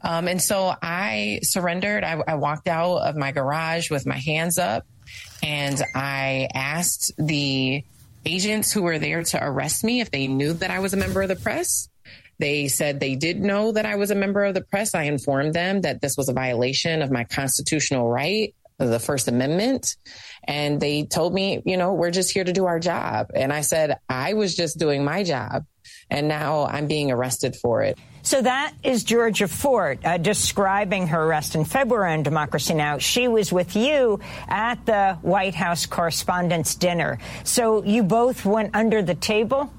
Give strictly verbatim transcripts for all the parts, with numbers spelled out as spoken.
Um, and so I surrendered. I, I walked out of my garage with my hands up, and I asked the agents who were there to arrest me if they knew that I was a member of the press. They said they did know that I was a member of the press. I informed them that this was a violation of my constitutional right, the First Amendment. And they told me, you know, we're just here to do our job. And I said, I was just doing my job. And now I'm being arrested for it. So that is Georgia Fort uh, describing her arrest in February on Democracy Now! She was with you at the White House Correspondents' Dinner. So you both went under the table?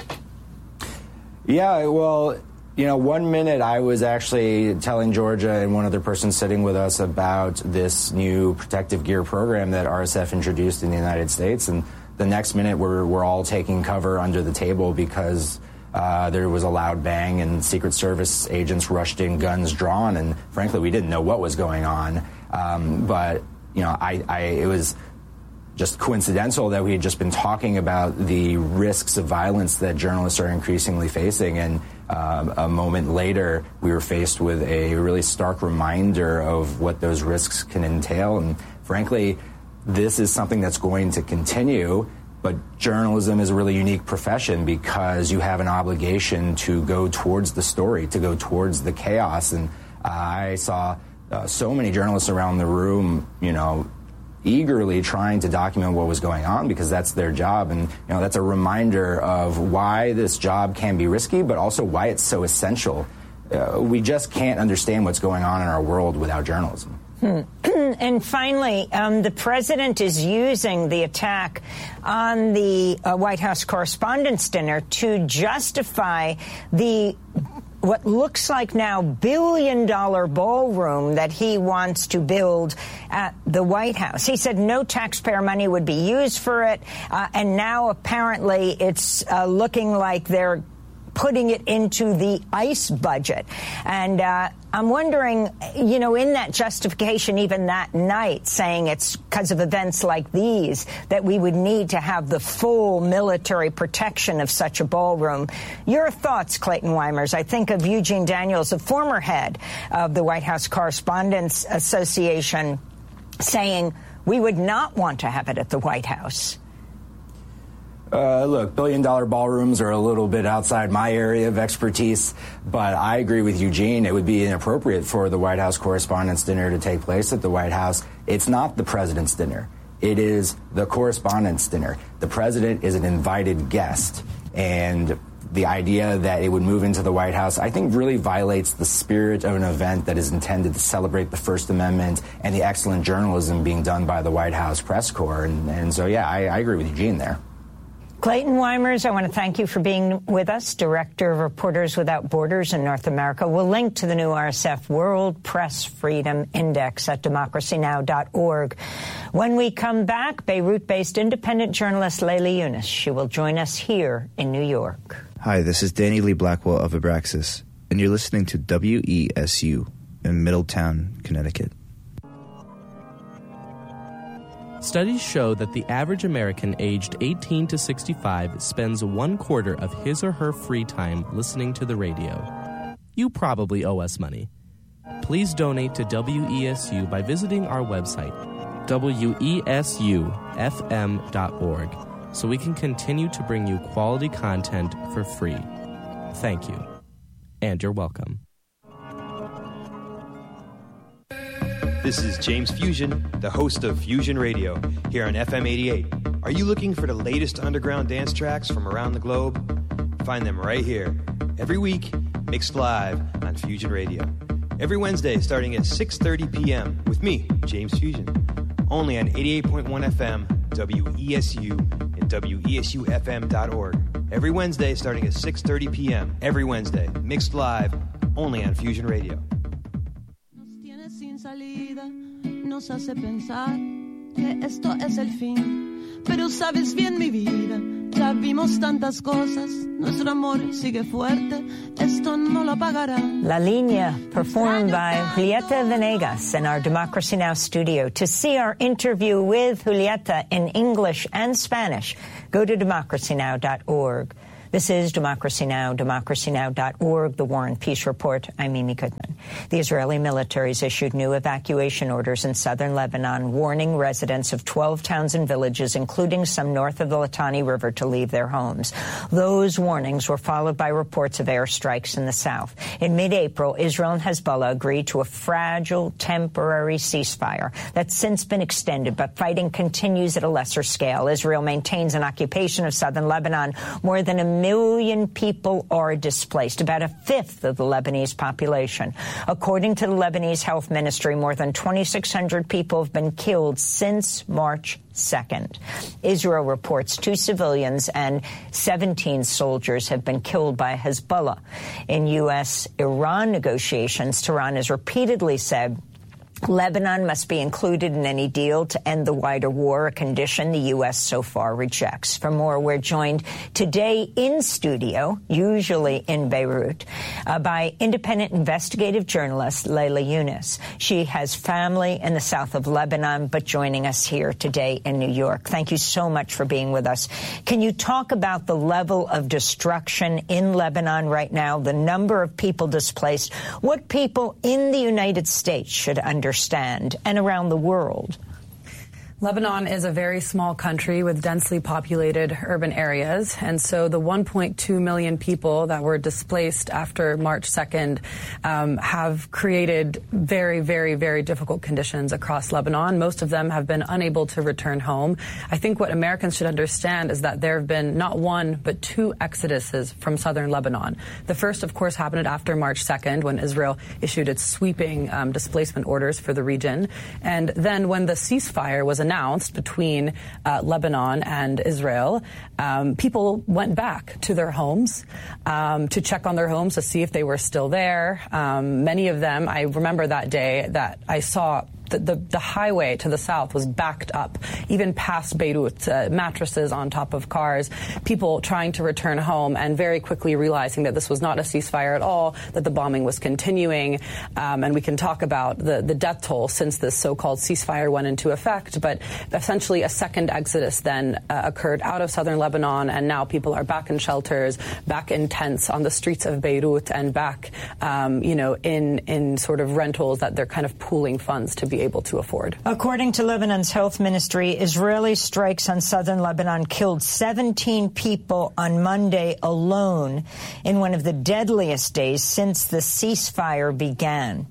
Yeah, well, you know, one minute I was actually telling Georgia and one other person sitting with us about this new protective gear program that R S F introduced in the United States. And the next minute we're, we're all taking cover under the table because Uh, there was a loud bang and Secret Service agents rushed in, guns drawn, and frankly, we didn't know what was going on. Um, but, you know, I, I, it was just coincidental that we had just been talking about the risks of violence that journalists are increasingly facing, and um, a moment later, we were faced with a really stark reminder of what those risks can entail. And frankly, this is something that's going to continue. But journalism is a really unique profession because you have an obligation to go towards the story, to go towards the chaos. And uh, I saw uh, so many journalists around the room, you know, eagerly trying to document what was going on because that's their job. And, you know, that's a reminder of why this job can be risky, but also why it's so essential. Uh, we just can't understand what's going on in our world without journalism. Hmm. And finally, um, the president is using the attack on the uh, White House Correspondents' Dinner to justify the what looks like now billion-dollar ballroom that he wants to build at the White House. He said no taxpayer money would be used for it, uh, and now apparently it's uh, looking like they're putting it into the ICE budget. And uh, I'm wondering, you know, in that justification, even that night, saying it's because of events like these that we would need to have the full military protection of such a ballroom. Your thoughts, Clayton Weimers? I think of Eugene Daniels, a former head of the White House Correspondents Association, saying we would not want to have it at the White House. Uh, look, billion-dollar ballrooms are a little bit outside my area of expertise, but I agree with Eugene. It would be inappropriate for the White House Correspondents' Dinner to take place at the White House. It's not the president's dinner. It is the Correspondents' Dinner. The president is an invited guest, and the idea that it would move into the White House, I think, really violates the spirit of an event that is intended to celebrate the First Amendment and the excellent journalism being done by the White House press corps. And, and so, yeah, I, I agree with Eugene there. Clayton Weimers, I want to thank you for being with us, Director of Reporters Without Borders in North America. We'll link to the new R S F World Press Freedom Index at democracy now dot org. When we come back, Beirut-based independent journalist Layla Yunus. She will join us here in New York. Hi, this is Danny Lee Blackwell of Abraxas, and you're listening to W E S U in Middletown, Connecticut. Studies show that the average American aged eighteen to sixty-five spends one quarter of his or her free time listening to the radio. You probably owe us money. Please donate to W E S U by visiting our website, W E S U F M dot org, so we can continue to bring you quality content for free. Thank you. And you're welcome. This is James Fusion, the host of Fusion Radio, here on F M eighty-eight. Are you looking for the latest underground dance tracks from around the globe? Find them right here, every week, mixed live on Fusion Radio. Every Wednesday starting at six thirty p.m. with me, James Fusion, only on eighty-eight point one F M, W E S U, and W E S U F M dot org. Every Wednesday starting at six thirty p.m. Every Wednesday, mixed live, only on Fusion Radio. Nos hace pensar que esto es el fin, pero sabes bien mi vida, ya vimos tantas cosas, nuestro amor sigue fuerte, esto no lo apagará. La Línea, performed by Julieta Venegas in our Democracy Now! Studio. To see our interview with Julieta in English and Spanish, go to democracy now dot org. This is Democracy Now!, democracy now dot org, The War and Peace Report. I'm Amy Goodman. The Israeli military has issued new evacuation orders in southern Lebanon, warning residents of twelve towns and villages, including some north of the Litani River, to leave their homes. Those warnings were followed by reports of airstrikes in the south. In mid-April, Israel and Hezbollah agreed to a fragile, temporary ceasefire that's since been extended, but fighting continues at a lesser scale. Israel maintains an occupation of southern Lebanon. More than a million people are displaced, about a fifth of the Lebanese population. According to the Lebanese Health Ministry, more than twenty-six hundred people have been killed since March second. Israel reports two civilians and seventeen soldiers have been killed by Hezbollah. In U S Iran negotiations, Tehran has repeatedly said Lebanon must be included in any deal to end the wider war, a condition the U S so far rejects. For more, we're joined today in studio, usually in Beirut, uh, by independent investigative journalist Layla Yunus. She has family in the south of Lebanon, but joining us here today in New York. Thank you so much for being with us. Can you talk about the level of destruction in Lebanon right now, the number of people displaced, what people in the United States should understand? Understand and around the world? Lebanon is a very small country with densely populated urban areas, and so the one point two million people that were displaced after March second um, have created very, very, very difficult conditions across Lebanon. Most of them have been unable to return home. I think what Americans should understand is that there have been not one, but two exoduses from southern Lebanon. The first, of course, happened after March second, when Israel issued its sweeping um, displacement orders for the region. And then when the ceasefire was announced, announced between uh, Lebanon and Israel, um, people went back to their homes um, to check on their homes to see if they were still there. Um, many of them, I remember that day that I saw The, the, the highway to the south was backed up, even past Beirut, uh, mattresses on top of cars, people trying to return home and very quickly realizing that this was not a ceasefire at all, that the bombing was continuing. Um, and we can talk about the, the death toll since this so-called ceasefire went into effect. But essentially a second exodus then uh, occurred out of southern Lebanon, and now people are back in shelters, back in tents on the streets of Beirut, and back, um, you know, in, in sort of rentals that they're kind of pooling funds to be able to afford. According to Lebanon's health ministry, Israeli strikes on southern Lebanon killed seventeen people on Monday alone, in one of the deadliest days since the ceasefire began.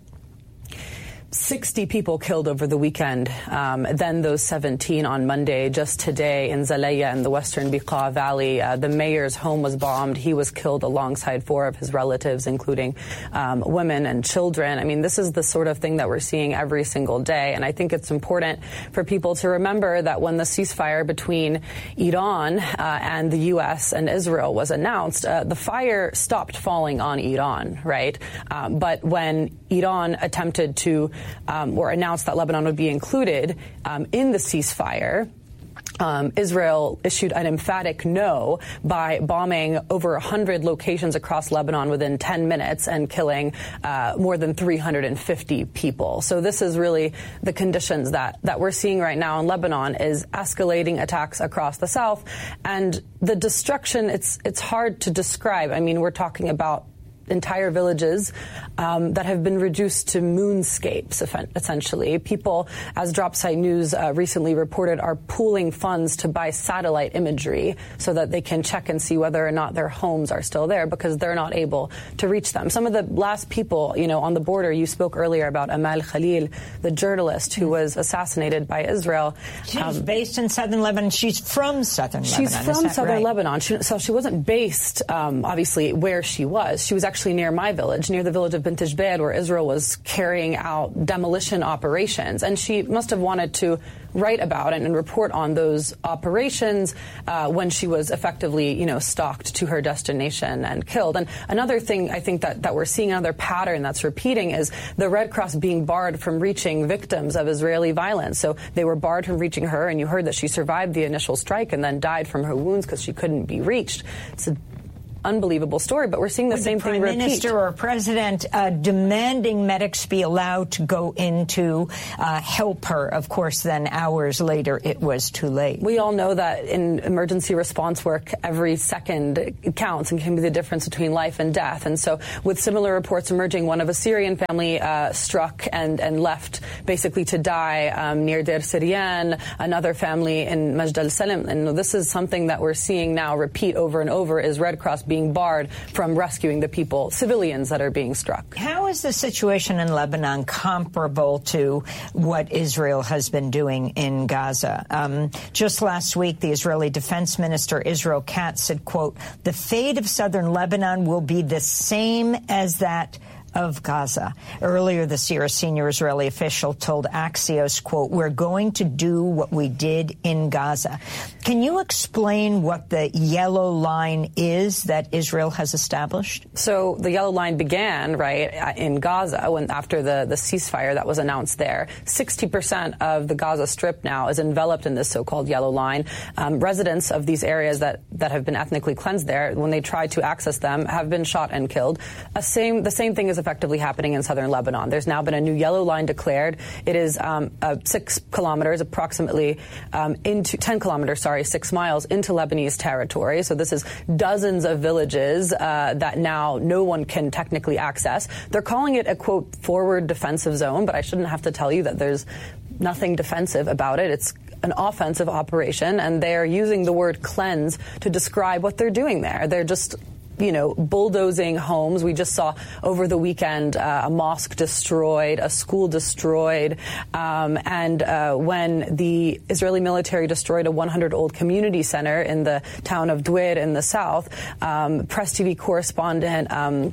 sixty people killed over the weekend, um, then those seventeen on Monday. Just today in Zalaya in the western Beqa Valley, uh, the mayor's home was bombed. He was killed alongside four of his relatives, including um, women and children. I mean, this is the sort of thing that we're seeing every single day. And I think it's important for people to remember that when the ceasefire between Iran uh, and the U S and Israel was announced, uh, the fire stopped falling on Iran, right? Um, but when Iran attempted to Um, or announced that Lebanon would be included um, in the ceasefire, Um, Israel issued an emphatic no by bombing over one hundred locations across Lebanon within ten minutes and killing uh, more than three hundred fifty people. So this is really the conditions that, that we're seeing right now in Lebanon, is escalating attacks across the south. And the destruction, it's it's hard to describe. I mean, we're talking about entire villages um, that have been reduced to moonscapes, essentially. People, as Dropsite News uh, recently reported, are pooling funds to buy satellite imagery so that they can check and see whether or not their homes are still there, because they're not able to reach them. Some of the last people, you know, on the border, you spoke earlier about Amal Khalil, the journalist who was assassinated by Israel. She's um, based in southern Lebanon. She's from southern Lebanon. She's from southern right? Lebanon. She, so she wasn't based, um, obviously, where she was. She was actually Actually near my village, near the village of Bint Jbeil, where Israel was carrying out demolition operations. And she must have wanted to write about it and report on those operations uh, when she was effectively, you know, stalked to her destination and killed. And another thing I think that, that we're seeing, another pattern that's repeating, is the Red Cross being barred from reaching victims of Israeli violence. So they were barred from reaching her, and you heard that she survived the initial strike and then died from her wounds because she couldn't be reached. It's a unbelievable story, but we're seeing the Would same the thing Prime repeat. Minister or President uh, demanding medics be allowed to go in to uh, help her. Of course, then hours later, it was too late. We all know that in emergency response work, every second counts and can be the difference between life and death. And so with similar reports emerging, one of a Syrian family uh, struck and, and left basically to die um, near Deir Syrian, another family in Majd al-Salam. And this is something that we're seeing now repeat over and over, is Red Cross being barred from rescuing the people, civilians that are being struck. How is the situation in Lebanon comparable to what Israel has been doing in Gaza? Um, just last week, the Israeli Defense Minister, Israel Katz, said, quote, "The fate of southern Lebanon will be the same as that of Gaza." Earlier this year, a senior Israeli official told Axios, quote, "We're going to do what we did in Gaza." Can you explain what the yellow line is that Israel has established? So the yellow line began, right, in Gaza when after the, the ceasefire that was announced there. sixty percent of the Gaza Strip now is enveloped in this so-called yellow line. Um, residents of these areas that, that have been ethnically cleansed there, when they try to access them, have been shot and killed. A same, the same thing is effectively happening in southern Lebanon. There's now been a new yellow line declared. It is um, uh, six kilometers, approximately um, into ten kilometers, sorry, six miles into Lebanese territory. So this is dozens of villages uh, that now no one can technically access. They're calling it a, quote, forward defensive zone, but I shouldn't have to tell you that there's nothing defensive about it. It's an offensive operation, and they're using the word cleanse to describe what they're doing there. They're just you know, bulldozing homes. We just saw over the weekend uh, a mosque destroyed, a school destroyed, um, and uh, when the Israeli military destroyed a one hundred old community center in the town of Dwir in the south, um, Press T V correspondent um,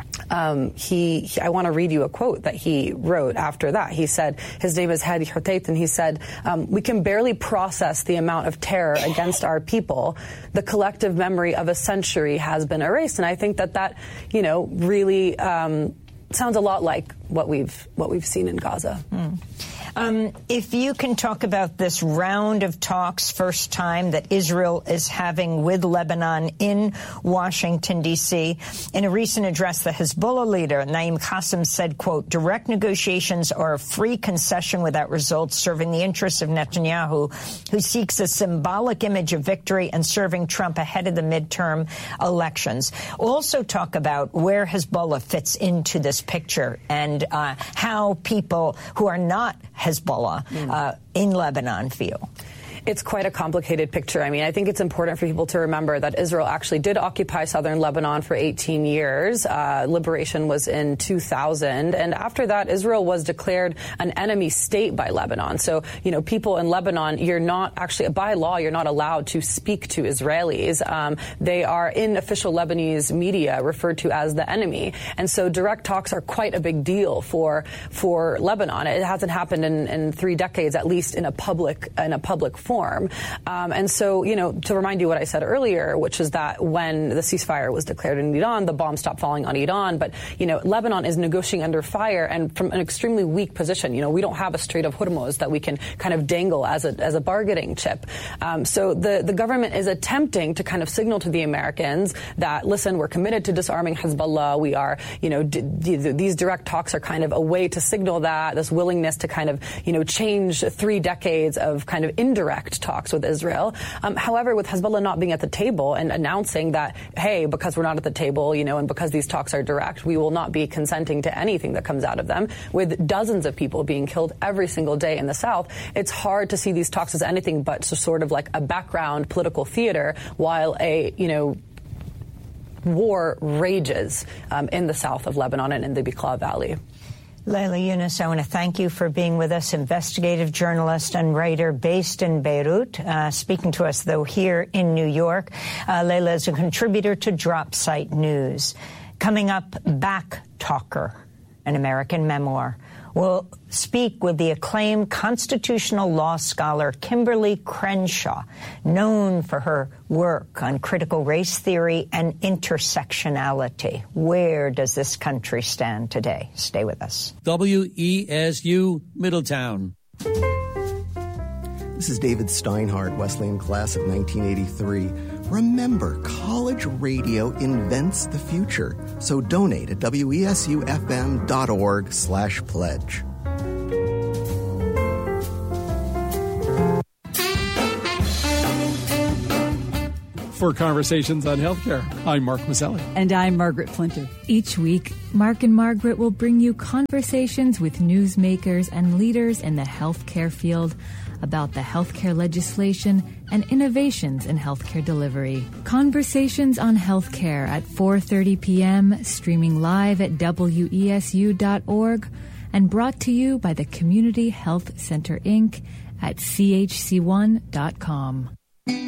Um, he, he, I want to read you a quote that he wrote after that. He said, his name is Hadi Hutayt, and he said, um, "We can barely process the amount of terror against our people. The collective memory of a century has been erased." And I think that that, you know, really um, sounds a lot like what we've what we've seen in Gaza. Mm. Um, if you can talk about this round of talks, first time that Israel is having with Lebanon in Washington, D C. In a recent address, the Hezbollah leader, Naim Qassem, said, quote, "Direct negotiations are a free concession without results, serving the interests of Netanyahu, who seeks a symbolic image of victory and serving Trump ahead of the midterm elections." Also talk about where Hezbollah fits into this picture and uh, how people who are not Hezbollah uh, in Lebanon feel. It's quite a complicated picture. I mean, I think it's important for people to remember that Israel actually did occupy southern Lebanon for eighteen years. Uh, liberation was in two thousand. And after that, Israel was declared an enemy state by Lebanon. So, you know, people in Lebanon, you're not actually, by law, you're not allowed to speak to Israelis. Um, they are in official Lebanese media referred to as the enemy. And so direct talks are quite a big deal for for Lebanon. It hasn't happened in, in three decades, at least in a public in a public forum. Form. Um, and so, you know, to remind you what I said earlier, which is that when the ceasefire was declared in Iran, the bombs stopped falling on Iran. But, you know, Lebanon is negotiating under fire and from an extremely weak position. You know, we don't have a Strait of Hormuz that we can kind of dangle as a as a bargaining chip. Um, so the, the government is attempting to kind of signal to the Americans that, listen, we're committed to disarming Hezbollah. We are, you know, d- d- these direct talks are kind of a way to signal that, this willingness to kind of, you know, change three decades of kind of indirect talks with Israel. Um, however, with Hezbollah not being at the table and announcing that, hey, because we're not at the table, you know, and because these talks are direct, we will not be consenting to anything that comes out of them, with dozens of people being killed every single day in the South, it's hard to see these talks as anything but sort of like a background political theater while a, you know, war rages um, in the south of Lebanon and in the Bekaa Valley. Leila Younis, I want to thank you for being with us, investigative journalist and writer based in Beirut, uh, speaking to us, though, here in New York. Uh, Leila is a contributor to Dropsite News. Coming up, Back Talker, an American memoir. We'll speak with the acclaimed constitutional law scholar Kimberly Crenshaw, known for her work on critical race theory and intersectionality. Where does this country stand today? Stay with us. W E S U Middletown. This is David Steinhardt, Wesleyan class of nineteen eighty-three. Remember, college radio invents the future. So donate at W E S U F M dot org slash pledge. For Conversations on Healthcare, I'm Mark Mazzelli. And I'm Margaret Flinter. Each week, Mark and Margaret will bring you conversations with newsmakers and leaders in the healthcare field about the healthcare legislation and innovations in healthcare delivery. Conversations on Healthcare at four thirty p.m., streaming live at W E S U dot org, and brought to you by the Community Health Center, Incorporated at C H C one dot com.